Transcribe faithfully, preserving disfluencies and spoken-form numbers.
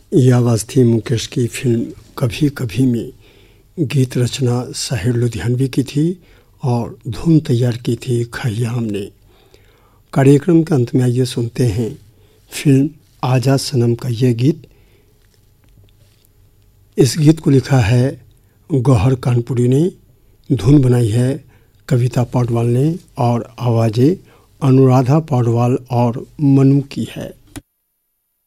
यह आवाज़ थी मुकेश की फिल्म कभी कभी में। गीत रचना साहिर लुधियानवी की थी और धुन तैयार की थी खयाम ने। कार्यक्रम के अंत में आइए सुनते हैं फिल्म आजा सनम का ये गीत। इस गीत को लिखा है गौहर कानपुरी ने, धुन बनाई है कविता पौडवाल ने और आवाज़ें अनुराधा पौडवाल और मनु की है।